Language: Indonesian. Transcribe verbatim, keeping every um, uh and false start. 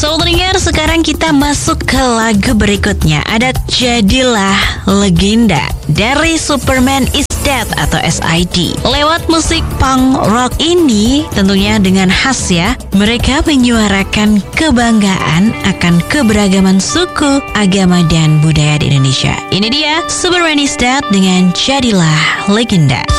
Sobat Pendengar, sekarang kita masuk ke lagu berikutnya. Ada Jadilah Legenda dari Superman Is Dead atau S I D. Lewat musik punk rock ini tentunya dengan khas ya, mereka menyuarakan kebanggaan akan keberagaman suku, agama, dan budaya di Indonesia. Ini dia Superman Is Dead dengan Jadilah Legenda.